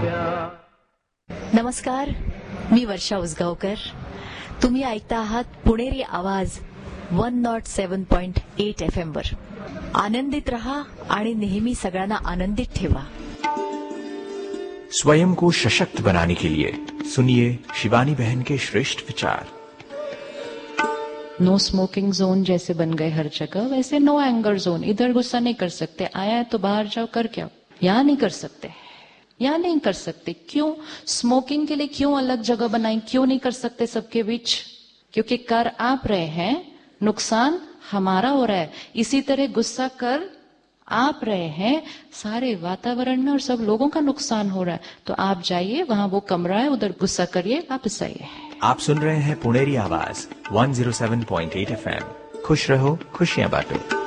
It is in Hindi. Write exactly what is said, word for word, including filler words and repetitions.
नमस्कार, मी वर्षा उसगावकर. तुम्ही ऐकता आहात पुणेरी आवाज one not seven point eight F M वर. आनंदित रहा आणि नेहमी सगळ्यांना आनंदित ठेवा. स्वयं को सशक्त बनाने के लिए सुनिए शिवानी बहन के श्रेष्ठ विचार. नो स्मोकिंग जोन जैसे बन गए हर जगह, वैसे नो एंगर जोन. इधर गुस्सा नहीं कर सकते, आया है तो बाहर जाओ, कर क्या. यहाँ नहीं कर सकते, यहाँ नहीं कर सकते. क्यों? स्मोकिंग के लिए क्यों अलग जगह बनाई? क्यों नहीं कर सकते सबके बीच? क्योंकि कर आप रहे हैं, नुकसान हमारा हो रहा है. इसी तरह गुस्सा कर आप रहे हैं, सारे वातावरण में और सब लोगों का नुकसान हो रहा है. तो आप जाइए, वहां वो कमरा है, उधर गुस्सा करिए, वापस आइए. आप सुन रहे हैं पुणेरी आवाज one zero seven point eight F M. खुश रहो, खुशियां बांटो.